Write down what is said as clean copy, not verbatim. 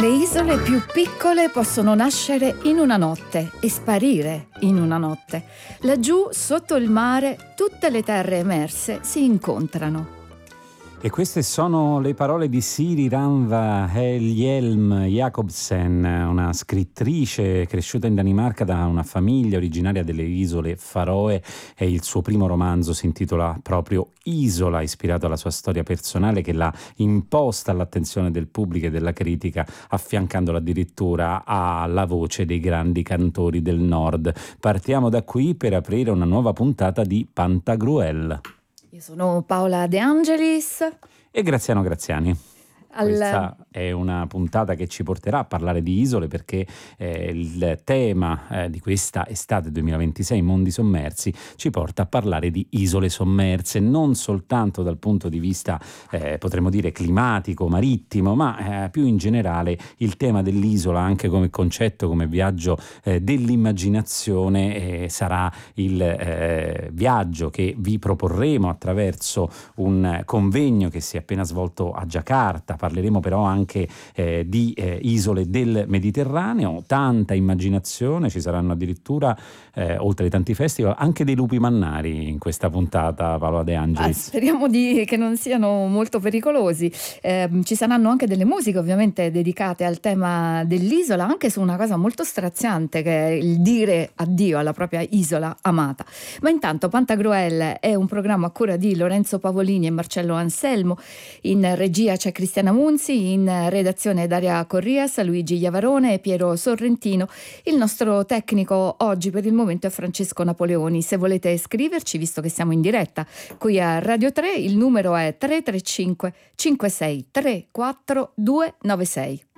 Le isole più piccole possono nascere in una notte e sparire in una notte. Laggiù, sotto il mare, tutte le terre emerse si incontrano. E queste sono le parole di Siri Ranva Hjelm Jacobsen, una scrittrice cresciuta in Danimarca da una famiglia originaria delle isole Faroe, e il suo primo romanzo si intitola proprio Isola, ispirato alla sua storia personale che l'ha imposta all'attenzione del pubblico e della critica, affiancandola addirittura alla voce dei grandi cantori del nord. Partiamo da qui per aprire una nuova puntata di Pantagruel. Io sono Paola De Angelis. E Graziano Graziani. Questa è una puntata che ci porterà a parlare di isole, perché il tema di questa estate 2026, Mondi Sommersi, ci porta a parlare di isole sommerse, non soltanto dal punto di vista potremmo dire climatico, marittimo, ma più in generale il tema dell'isola anche come concetto, come viaggio dell'immaginazione sarà il viaggio che vi proporremo attraverso un convegno che si è appena svolto a Giacarta. Parleremo però anche di isole del Mediterraneo, tanta immaginazione, ci saranno addirittura, oltre ai tanti festival, anche dei lupi mannari in questa puntata, Paola De Angelis. Speriamo che non siano molto pericolosi. Ci saranno anche delle musiche ovviamente dedicate al tema dell'isola, anche su una cosa molto straziante che è il dire addio alla propria isola amata. Ma intanto Pantagruel è un programma a cura di Lorenzo Pavolini e Marcello Anselmo, in regia c'è Cristiana Munzi, in redazione Daria Corrias, Luigi Iavarone e Piero Sorrentino. Il nostro tecnico oggi per il momento è Francesco Napoleoni. Se volete scriverci, visto che siamo in diretta qui a Radio 3, il numero è 335 56 34 296.